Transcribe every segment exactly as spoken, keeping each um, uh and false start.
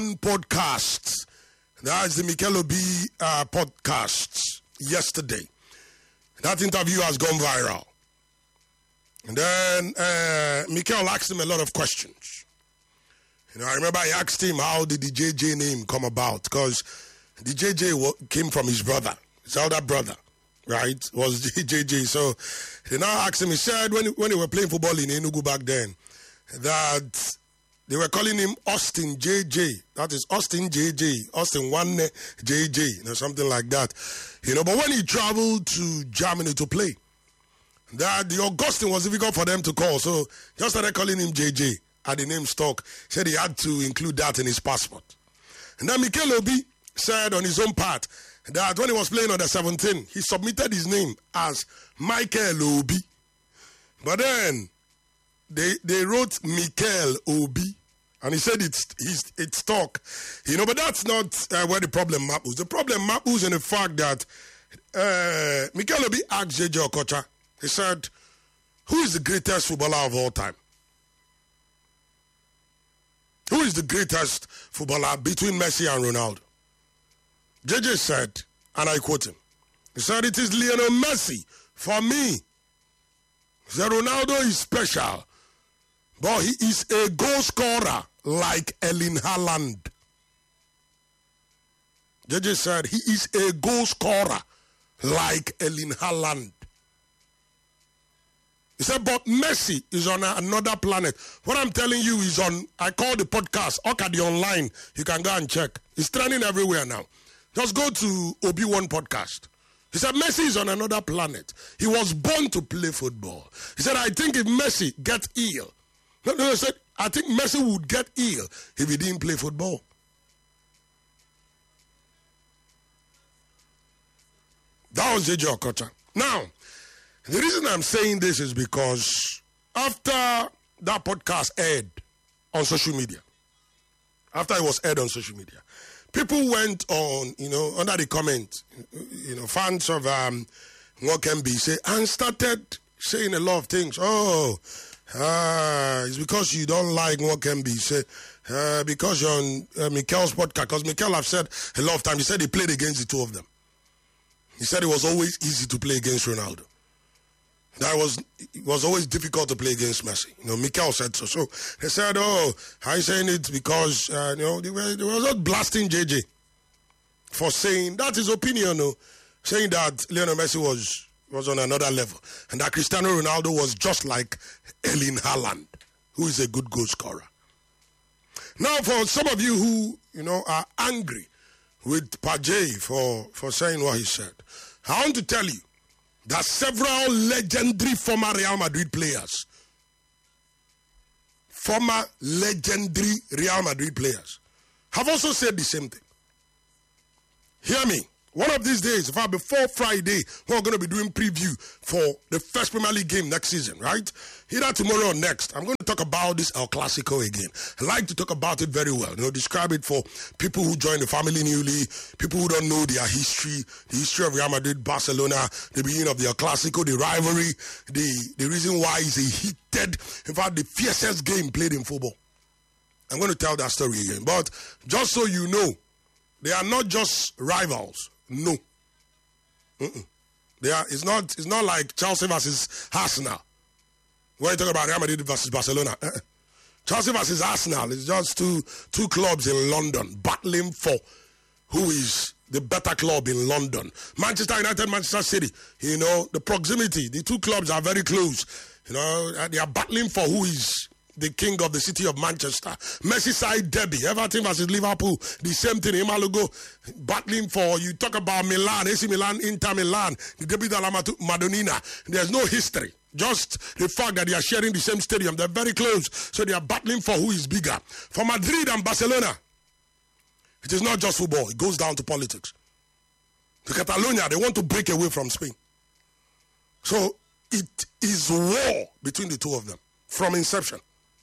Podcast. That's the Mikel Obi uh, podcast yesterday. That interview has gone viral. And then uh, Mikel asked him a lot of questions. You know, I remember I asked him how did the J J name come about, because the J J came from his brother, his elder brother, right? Was J J. So they now asked him. He said when when they were playing football in Enugu back then, that they were calling him Austin J J. That is Austin J J, Austin One J J, you know, something like that. You know, but when he traveled to Germany to play, that the Augustine was difficult for them to call, so just started calling him J J. At the name stock, said he had to include that in his passport. And then Mikel Obi said on his own part that when he was playing on the seventeen, he submitted his name as Michael Obi. But then they they wrote Mikel Obi, and he said it's it's, it's stock. You know, but that's not uh, where the problem mapples. The problem mapples in the fact that uh, Mikel Obi asked J J Okocha, he said, who is the greatest footballer of all time? Who is the greatest footballer between Messi and Ronaldo? J J said, and I quote him, he said, it is Lionel Messi for me. He said, Ronaldo is special, but he is a goal scorer like Erling Haaland. J J said, he is a goal scorer like Erling Haaland. He said, but Messi is on another planet. What I'm telling you is on, I call the podcast, Okadi Online. You can go and check. It's trending everywhere now. Just go to Obi One Podcast. He said, Messi is on another planet. He was born to play football. He said, I think if Messi gets ill, no, no, he said, I think Messi would get ill if he didn't play football. That was J J Okocha. Now, the reason I'm saying this is because after that podcast aired on social media, after it was aired on social media, people went on, you know, under the comment, you know, fans of um, Nwokembi say, and started saying a lot of things. Oh, uh, it's because you don't like Nwokembi. Say, uh, because you're on uh, Mikel's podcast. Because Mikel have said a lot of times, he said he played against the two of them. He said it was always easy to play against Ronaldo. That was it was always difficult to play against Messi. You know, Mikel said so. So they said, "Oh, how you saying it?" Because uh, you know they were they were not blasting J J for saying that's his opinion. No, saying that Lionel Messi was was on another level and that Cristiano Ronaldo was just like Erling Haaland, who is a good goal scorer. Now, for some of you who you know are angry with Pajay for for saying what he said, I want to tell you that several legendary former Real Madrid players, former legendary Real Madrid players, have also said the same thing. Hear me. One of these days, in fact, before Friday, we're going to be doing preview for the first Premier League game next season, right? Either tomorrow or next, I'm going to talk about this El Clasico again. I like to talk about it very well, you know, describe it for people who join the family newly, people who don't know their history, the history of Real Madrid, Barcelona, the beginning of the El Clasico, the rivalry, the, the reason why it's a heated, in fact, the fiercest game played in football. I'm going to tell that story again. But just so you know, they are not just rivals. No. Mm-mm. They are, it's not It's not like Chelsea versus Arsenal. When you talk about Real Madrid versus Barcelona. Uh-uh. Chelsea versus Arsenal is just two two clubs in London battling for who is the better club in London. Manchester United, Manchester City. You know, the proximity. The two clubs are very close. You know, they are battling for who is the king of the city of Manchester. Merseyside derby, Everton versus Liverpool, the same thing. Imalugo battling for, you talk about Milan, A C Milan, Inter Milan, the derby della Madonnina. There's no history. Just the fact that they are sharing the same stadium. They're very close. So they are battling for who is bigger. For Madrid and Barcelona, it is not just football. It goes down to politics. To Catalonia, they want to break away from Spain. So it is war between the two of them from inception.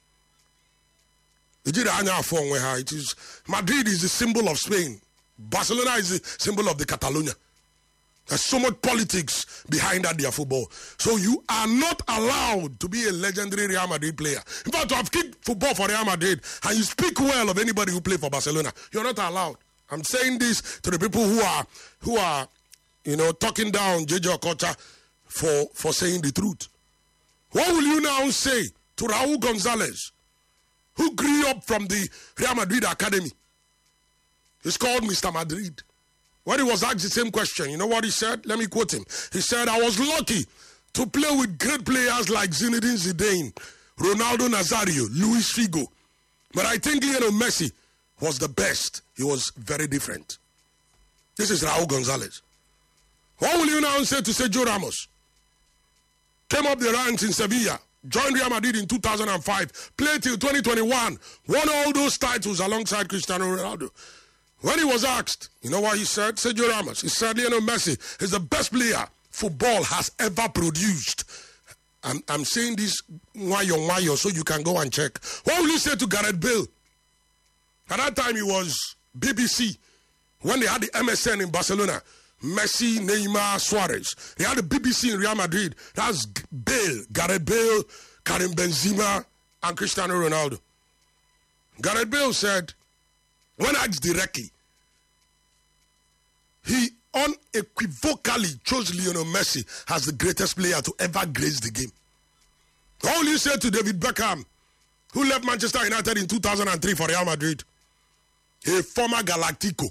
It is Madrid is the symbol of Spain. Barcelona is the symbol of the Catalonia. There's so much politics behind that their football. So you are not allowed to be a legendary Real Madrid player. In fact, to have kicked football for Real Madrid and you speak well of anybody who played for Barcelona, you're not allowed. I'm saying this to the people who are who are, you know, talking down J J Okocha for, for saying the truth. What will you now say to Raul Gonzalez, who grew up from the Real Madrid Academy? He's called Mister Madrid. When he was asked the same question, you know what he said? Let me quote him. He said, I was lucky to play with great players like Zinedine Zidane, Ronaldo Nazario, Luis Figo. But I think Lionel Messi was the best. He was very different. This is Raul Gonzalez. What will you now say to Sergio Ramos? Came up the ranks in Sevilla, joined Real Madrid in two thousand five, played till twenty twenty-one, won all those titles alongside Cristiano Ronaldo. When he was asked, you know what he said? Sergio Ramos. He said, Lionel Messi is the best player football has ever produced. I'm, I'm saying this wayo wayo so you can go and check. What will you say to Gareth Bale? At that time, he was B B C. When they had the M S N in Barcelona, Messi, Neymar, Suarez. They had the B B C in Real Madrid. That's Bale, Gareth Bale, Karim Benzema, and Cristiano Ronaldo. Gareth Bale said, when asked directly, he unequivocally chose Lionel Messi as the greatest player to ever grace the game. All you said to David Beckham, who left Manchester United in two thousand three for Real Madrid, a former Galactico.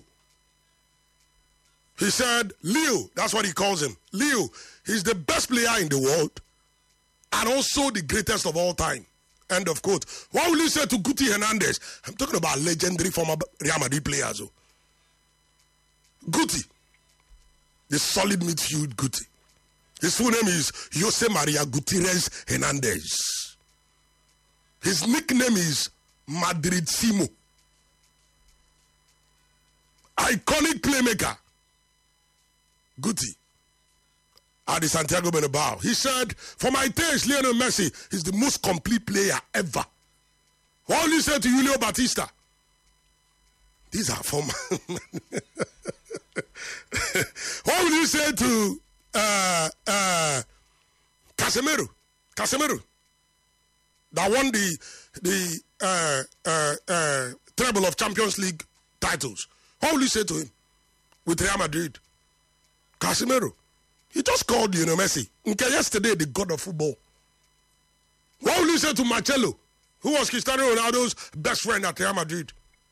He said, Leo, that's what he calls him. Leo, he's the best player in the world and also the greatest of all time. End of quote. What will you say to Guti Hernandez? I'm talking about legendary former Real Madrid players. Oh. Guti, the solid midfield Guti. His full name is Jose Maria Gutierrez Hernandez. His nickname is Madridsimo. Iconic playmaker. Guti. At the Santiago Bernabeu. He said, for my taste, Lionel Messi is the most complete player ever. What will you say to Julio Batista? These are former. What will you say to uh, uh, Casemiro? Casemiro. That won the, the uh, uh, uh, treble of Champions League titles. What will you say to him with Real Madrid? Casemiro. He just called Lionel Messi. Okay, yesterday, the god of football. What will you say to Marcelo, who was Cristiano Ronaldo's best friend at Real Madrid?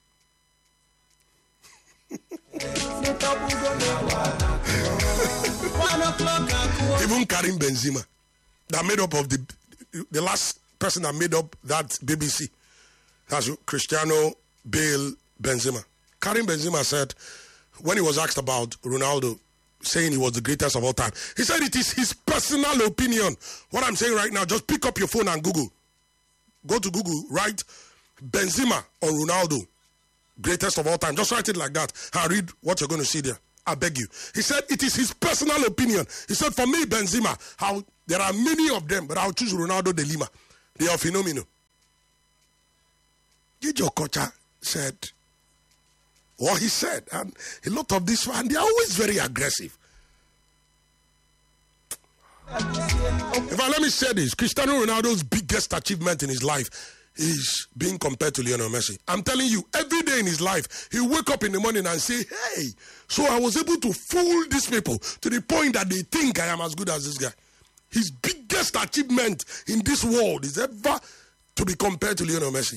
Even Karim Benzema, that made up of the the last person that made up that B B C. That's Cristiano, Bale, Benzema. Karim Benzema said, when he was asked about Ronaldo, saying he was the greatest of all time, he said it is his personal opinion. What I'm saying right now, just pick up your phone and Google. Go to Google, write Benzema or Ronaldo, greatest of all time. Just write it like that and read what you're going to see there. I beg you. He said it is his personal opinion. He said, for me, Benzema, how there are many of them, but I'll choose Ronaldo de Lima. They are phenomenal. J J Okocha said what he said, and a lot of this, and they are always very aggressive. In fact, let me say this: Cristiano Ronaldo's biggest achievement in his life is being compared to Lionel Messi. I'm telling you, every day in his life, he wake up in the morning and say, hey, so I was able to fool these people to the point that they think I am as good as this guy. His biggest achievement in this world is ever to be compared to Lionel Messi.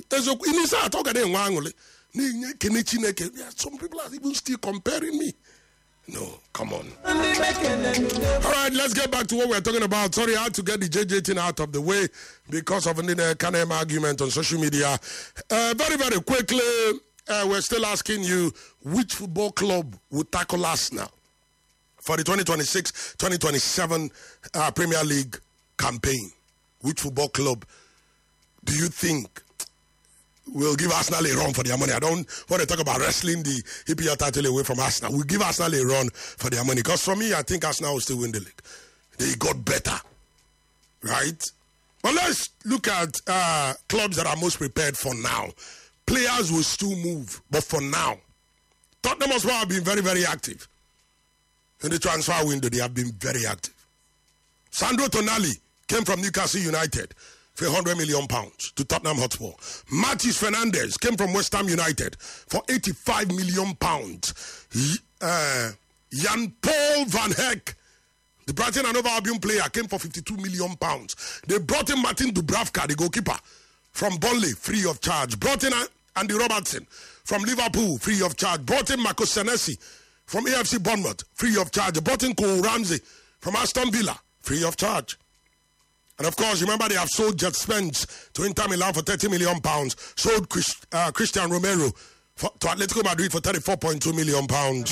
Some people are even still comparing me. No, come on. All right, let's get back to what we're talking about. Sorry, I had to get the J J thing out of the way because of the Kanem argument on social media. Uh, very, very quickly, uh, we're still asking you which football club would tackle us now for the twenty twenty-six twenty twenty-seven uh, Premier League campaign. Which football club do you think will give Arsenal a run for their money? I don't want to talk about wrestling the E P L title away from Arsenal. We'll give Arsenal a run for their money. Because for me, I think Arsenal will still win the league. They got better. Right? But let's look at uh, clubs that are most prepared for now. Players will still move. But for now, Tottenham Hotspur have been very, very active. in the transfer window, they have been very active. Sandro Tonali came from Newcastle United for one hundred million pounds to Tottenham Hotspur. Matheus Fernandes came from West Ham United for eighty-five million pounds. Uh, Jan Paul van Heck, the Brighton and Hove Albion player, came for fifty-two million pounds. They brought in Martin Dubravka, the goalkeeper, from Burnley, free of charge. Brought in Andy Robertson from Liverpool, free of charge. Brought in Marcos Senesi from A F C Bournemouth, free of charge. Brought in Cole Ramsey from Aston Villa, free of charge. And of course, remember they have sold Jet Spence to Inter Milan for thirty million pounds. Sold Chris, uh, Christian Romero for, to Atletico Madrid for thirty-four point two million pounds.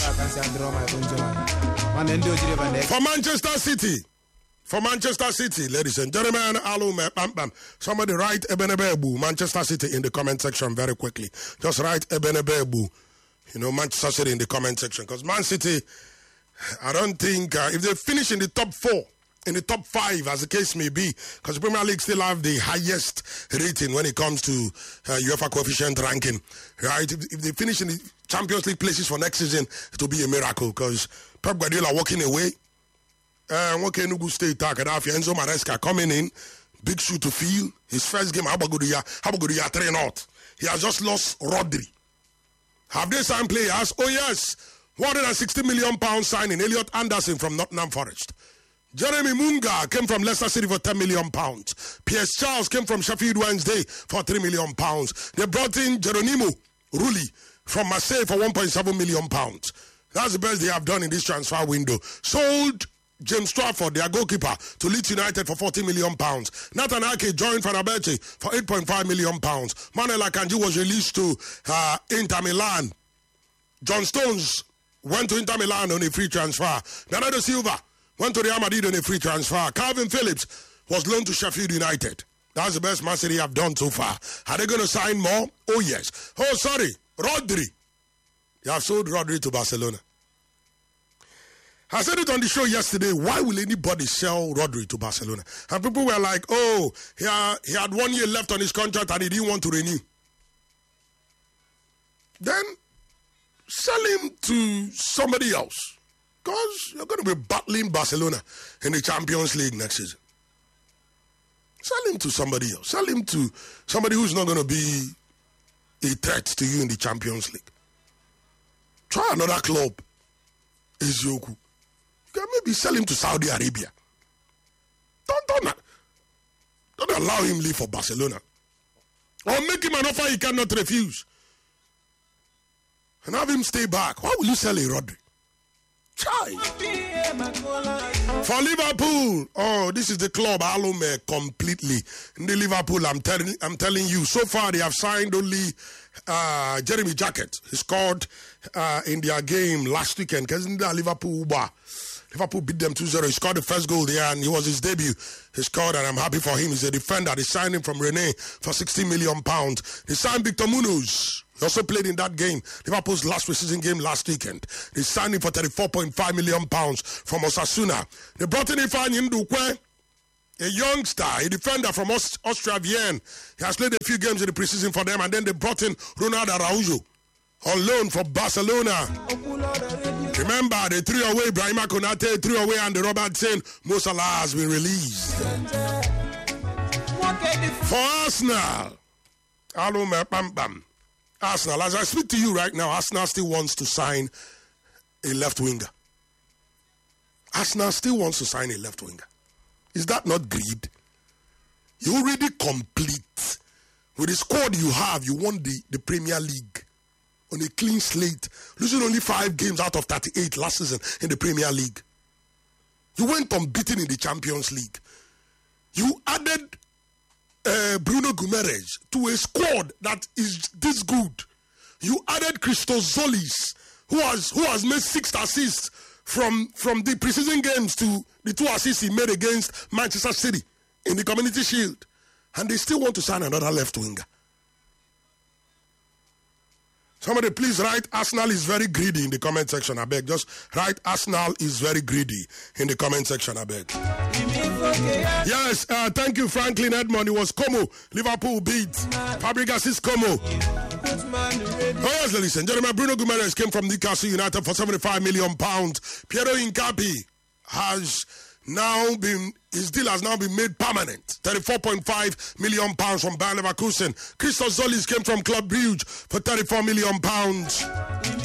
For Manchester City, for Manchester City, ladies and gentlemen, Alume Bam Bam. Somebody write Ebenebebu, Manchester City in the comment section very quickly. Just write Ebenebebu, you know, Manchester City in the comment section. Because Man City, I don't think, uh, if they finish in the top four, in the top five, as the case may be, because the Premier League still have the highest rating when it comes to uh, UEFA coefficient ranking, right? If, if they finish in the Champions League places for next season, it will be a miracle, because Pep Guardiola walking away, uh, walking Enugu State, Enzo Maresca coming in, big shoe to fill. His first game, Habagodia three not. He has just lost Rodri. Have they signed players? Oh yes, one hundred sixty million pounds signing Elliot Anderson from Nottingham Forest. Jeremy Munga came from Leicester City for ten million pounds. Pierce Charles came from Sheffield Wednesday for three million pounds. They brought in Geronimo Rulli from Marseille for one point seven million pounds. That's the best they have done in this transfer window. Sold James Trafford, their goalkeeper, to Leeds United for forty million pounds. Nathan Ake joined Fenerbahce for eight point five million pounds. Manuel Akanji was released to uh, Inter Milan. John Stones went to Inter Milan on a free transfer. Bernardo Silva went to Real Madrid on a free transfer. Calvin Phillips was loaned to Sheffield United. That's the best Man City have done so far. Are they going to sign more? Oh, yes. Oh, sorry. Rodri. They have sold Rodri to Barcelona. I said it on the show yesterday. Why will anybody sell Rodri to Barcelona? And people were like, oh, he had, he had one year left on his contract and he didn't want to renew. Then sell him to somebody else. Because you're going to be battling Barcelona in the Champions League next season. Sell him to somebody else. Sell him to somebody who's not going to be a threat to you in the Champions League. Try another club. Ezioku. You can maybe sell him to Saudi Arabia. Don't, don't, don't allow him leave for Barcelona. Or make him an offer he cannot refuse. And have him stay back. Why will you sell a Rodri? Try. For Liverpool, oh, this is the club Alume completely. In the Liverpool, I'm telling, I'm telling you, so far they have signed only uh, Jeremy Jacket. He scored uh, in their game last weekend. Because in the Liverpool Uber, Liverpool beat them two zero. He scored the first goal there, and it was his debut. He scored, and I'm happy for him. He's a defender. They signed him from Rennes for sixty million pounds. They signed Victor Munoz. He also played in that game, Liverpool's last preseason game last weekend. They signed him for thirty-four point five million pounds from Osasuna. They brought in Ifeanyi Ndukwe, a youngster, a defender from Aust- Austria Vienna. He has played a few games in the preseason for them, and then they brought in Ronald Araujo on loan for Barcelona. Remember, they threw away Brahima Konate, threw away Andy Robertson. Mo Salah has been released. For Arsenal, Alume Bam Bam. Arsenal, as I speak to you right now, Arsenal still wants to sign a left winger. Arsenal still wants to sign a left winger. Is that not greed? You're already complete. With the squad you have, you won the, the Premier League on a clean slate, losing only five games out of thirty-eight last season in the Premier League. You went unbeaten in the Champions League. You added Uh, Bruno Guimaraes to a squad that is this good. You added Christos Zolis, who has who has made six assists from from the preseason games to the two assists he made against Manchester City in the Community Shield, and they still want to sign another left winger. Somebody please write Arsenal is very greedy in the comment section, I beg. Just write Arsenal is very greedy in the comment section, I beg. Yes, uh, thank you Franklin Edmond. It was Como. Liverpool beat Fabregas is Como. Oh yes, ladies and gentlemen, Bruno Guimaraes came from Newcastle United for seventy-five million pounds. Piero Incapi has now been, his deal has now been made permanent. thirty-four point five million pounds from Bayer Leverkusen. Christos Zolis came from Club Brugge for thirty-four million pounds.